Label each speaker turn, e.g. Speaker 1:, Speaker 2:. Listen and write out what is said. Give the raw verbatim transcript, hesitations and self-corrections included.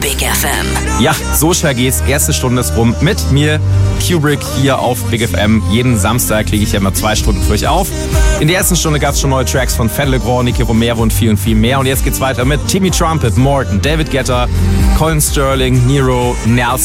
Speaker 1: Big F M.
Speaker 2: Ja, so schnell geht's. Erste Stunde ist rum mit mir, Kubrick, hier auf Big F M. Jeden Samstag lege ich ja immer zwei Stunden für euch auf. In der ersten Stunde gab es schon neue Tracks von Fedde Le Grand, Nicky Romero und viel und viel mehr. Und jetzt geht's weiter mit Timmy Trumpet, Morton, David Guetta, Colin Sterling, Nero, Nelson.